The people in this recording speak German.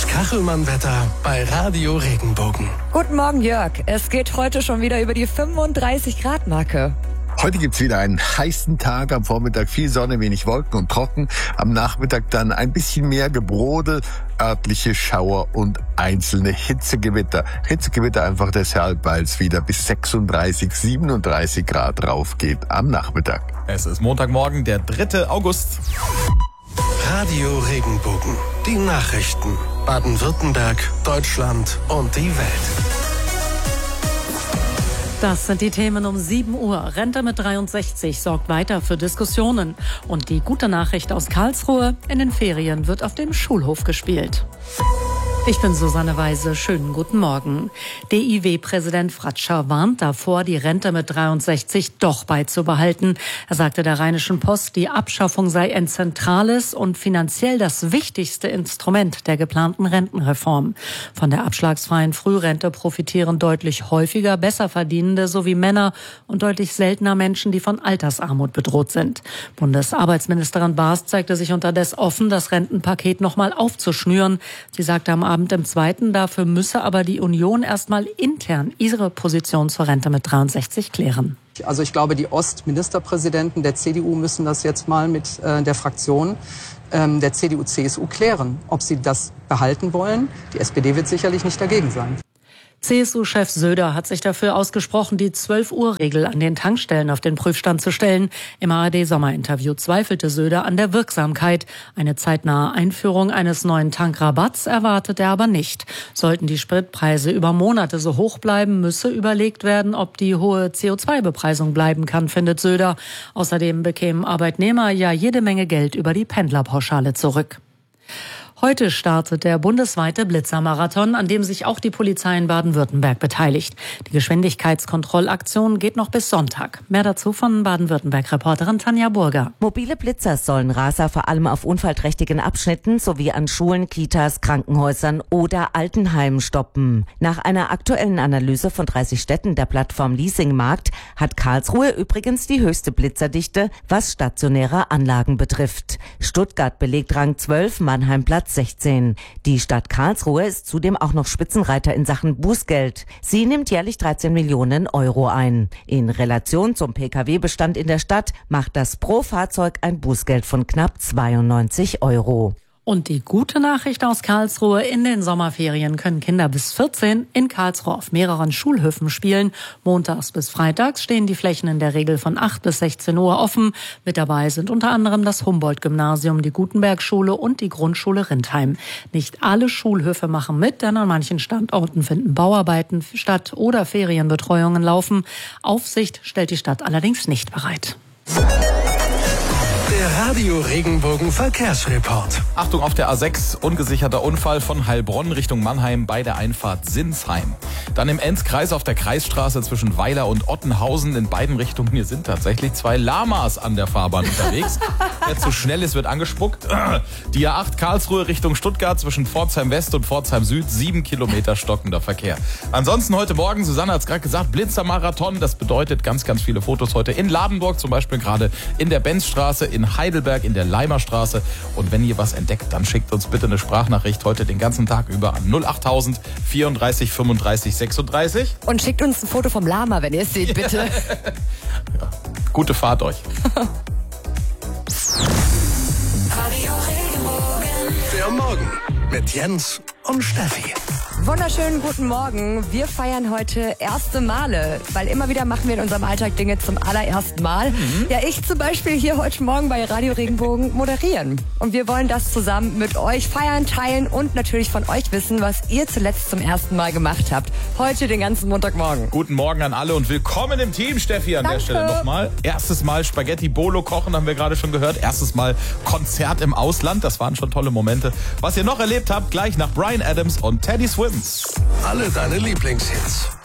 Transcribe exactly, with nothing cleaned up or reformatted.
Das Kachelmann-Wetter bei Radio Regenbogen. Guten Morgen, Jörg. Es geht heute schon wieder über die fünfunddreißig Grad Marke. Heute gibt's wieder einen heißen Tag, am Vormittag viel Sonne, wenig Wolken und trocken. Am Nachmittag dann ein bisschen mehr Gebrodel, örtliche Schauer und einzelne Hitzegewitter. Hitzegewitter einfach deshalb, weil es wieder bis sechsunddreißig, siebenunddreißig Grad rauf geht am Nachmittag. Es ist Montagmorgen, der dritte August. Radio Regenbogen. Die Nachrichten. Baden-Württemberg, Deutschland und die Welt. Das sind die Themen um sieben Uhr. Rente mit dreiundsechzig sorgt weiter für Diskussionen. Und die gute Nachricht aus Karlsruhe: In den Ferien wird auf dem Schulhof gespielt. Ich bin Susanne Weise. Schönen guten Morgen. D I W-Präsident Fratscher warnt davor, die Rente mit dreiundsechzig doch beizubehalten. Er sagte der Rheinischen Post, die Abschaffung sei ein zentrales und finanziell das wichtigste Instrument der geplanten Rentenreform. Von der abschlagsfreien Frührente profitieren deutlich häufiger Besserverdienende sowie Männer und deutlich seltener Menschen, die von Altersarmut bedroht sind. Bundesarbeitsministerin Baas zeigte sich unterdessen offen, das Rentenpaket nochmal aufzuschnüren. Sie sagte am Abend im Zweiten, dafür müsse aber die Union erstmal intern ihre Position zur Rente mit dreiundsechzig klären. Also ich glaube, die Ostministerpräsidenten der C D U müssen das jetzt mal mit äh, der Fraktion ähm, der C D U C S U klären, ob sie das behalten wollen. Die S P D wird sicherlich nicht dagegen sein. C S U-Chef Söder hat sich dafür ausgesprochen, die zwölf Uhr Regel an den Tankstellen auf den Prüfstand zu stellen. Im A R D-Sommerinterview zweifelte Söder an der Wirksamkeit. Eine zeitnahe Einführung eines neuen Tankrabatts erwartet er aber nicht. Sollten die Spritpreise über Monate so hoch bleiben, müsse überlegt werden, ob die hohe C O zwei Bepreisung bleiben kann, findet Söder. Außerdem bekämen Arbeitnehmer ja jede Menge Geld über die Pendlerpauschale zurück. Heute startet der bundesweite Blitzermarathon, an dem sich auch die Polizei in Baden-Württemberg beteiligt. Die Geschwindigkeitskontrollaktion geht noch bis Sonntag. Mehr dazu von Baden-Württemberg-Reporterin Tanja Burger. Mobile Blitzer sollen Raser vor allem auf unfallträchtigen Abschnitten sowie an Schulen, Kitas, Krankenhäusern oder Altenheimen stoppen. Nach einer aktuellen Analyse von dreißig Städten der Plattform Leasingmarkt hat Karlsruhe übrigens die höchste Blitzerdichte, was stationäre Anlagen betrifft. Stuttgart belegt Rang zwölf, Mannheim Platz sechzehn. Die Stadt Karlsruhe ist zudem auch noch Spitzenreiter in Sachen Bußgeld. Sie nimmt jährlich dreizehn Millionen Euro ein. In Relation zum Pkw-Bestand in der Stadt macht das pro Fahrzeug ein Bußgeld von knapp zweiundneunzig Euro. Und die gute Nachricht aus Karlsruhe: In den Sommerferien können Kinder bis vierzehn in Karlsruhe auf mehreren Schulhöfen spielen. Montags bis freitags stehen die Flächen in der Regel von acht bis sechzehn Uhr offen. Mit dabei sind unter anderem das Humboldt-Gymnasium, die Gutenberg-Schule und die Grundschule Rindheim. Nicht alle Schulhöfe machen mit, denn an manchen Standorten finden Bauarbeiten statt oder Ferienbetreuungen laufen. Aufsicht stellt die Stadt allerdings nicht bereit. Der Radio Regenbogen Verkehrsreport. Achtung auf der A sechs, ungesicherter Unfall von Heilbronn Richtung Mannheim bei der Einfahrt Sinsheim. Dann im Enzkreis auf der Kreisstraße zwischen Weiler und Ottenhausen in beiden Richtungen. Hier sind tatsächlich zwei Lamas an der Fahrbahn unterwegs. Wer zu schnell ist, wird angespuckt. Die A acht Karlsruhe Richtung Stuttgart zwischen Pforzheim West und Pforzheim Süd, sieben Kilometer stockender Verkehr. Ansonsten heute Morgen, Susanne hat es gerade gesagt, Blitzermarathon. Das bedeutet ganz, ganz viele Fotos heute in Ladenburg, zum Beispiel gerade in der Benzstraße, in Heidelberg, in der Leimerstraße. Und wenn ihr was entdeckt, dann schickt uns bitte eine Sprachnachricht heute den ganzen Tag über an null acht null null vierunddreißig fünfunddreißig sechsunddreißig. Und schickt uns ein Foto vom Lama, wenn ihr es seht, bitte. Ja. Gute Fahrt euch. Der Morgen mit Jens und Steffi. Wunderschönen guten Morgen. Wir feiern heute erste Male, weil immer wieder machen wir in unserem Alltag Dinge zum allerersten Mal. Mhm. Ja, ich zum Beispiel hier heute Morgen bei Radio Regenbogen moderieren. Und wir wollen das zusammen mit euch feiern, teilen und natürlich von euch wissen, was ihr zuletzt zum ersten Mal gemacht habt. Heute den ganzen Montagmorgen. Guten Morgen an alle und willkommen im Team, Steffi, an Danke. der Stelle nochmal. Erstes Mal Spaghetti Bolo kochen, haben wir gerade schon gehört. Erstes Mal Konzert im Ausland, das waren schon tolle Momente. Was ihr noch erlebt habt, gleich nach Bryan Adams und Teddy Swims. Alle deine Lieblingshits.